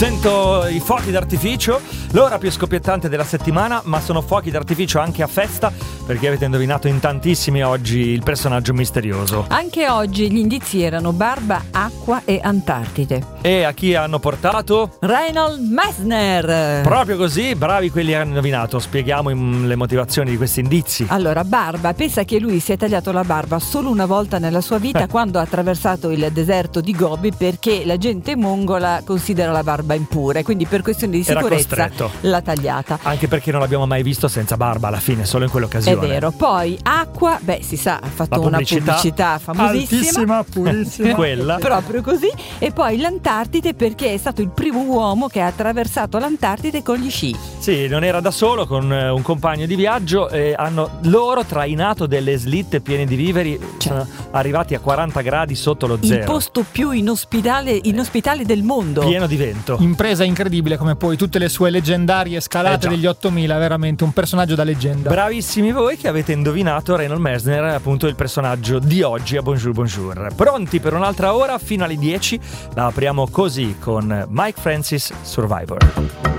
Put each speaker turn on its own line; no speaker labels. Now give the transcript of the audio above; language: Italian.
Sento i fuochi d'artificio, l'ora più scoppiettante della settimana, ma sono fuochi d'artificio anche a festa, perché avete indovinato in tantissimi oggi il personaggio misterioso.
Anche oggi gli indizi erano barba, acqua e Antartide.
E a chi hanno portato?
Reinhold Messner.
Proprio così, bravi quelli che hanno indovinato. Spieghiamo le motivazioni di questi indizi.
Allora, barba, pensa che lui si è tagliato la barba solo una volta nella sua vita quando ha attraversato il deserto di Gobi, perché la gente mongola considera la barba impura e quindi per questioni di sicurezza l'ha tagliata.
Anche perché non l'abbiamo mai visto senza barba alla fine, solo in quell'occasione.
È vero. Poi acqua, si sa, ha fatto una pubblicità famosissima,
altissima, purissima. Quella.
Proprio così. E poi l'Antartide, perché è stato il primo uomo che ha attraversato l'Antartide con gli sci.
Sì, non era da solo, con un compagno di viaggio, e hanno loro trainato delle slitte piene di viveri, sono arrivati a 40 gradi sotto lo zero.
Il posto più inospitale del mondo.
Pieno di vento.
Impresa incredibile, come poi tutte le sue leggendarie scalate degli 8000, veramente un personaggio da leggenda.
Bravissimi voi che avete indovinato. Reinhold Messner è appunto il personaggio di oggi a Bonjour Bonjour. Pronti per un'altra ora fino alle 10? La apriamo così con Mike Francis, Survivor.